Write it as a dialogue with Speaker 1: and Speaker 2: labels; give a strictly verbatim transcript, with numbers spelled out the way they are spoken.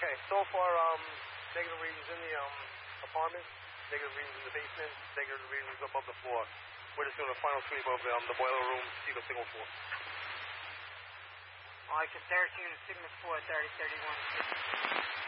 Speaker 1: Okay, so far, um, negative readings in the um apartment, negative readings in the basement, negative readings above the floor. We're just doing a final sweep of um, the boiler room, see the single floor.
Speaker 2: All right, thirteen, signal four, thirty, thirty-one.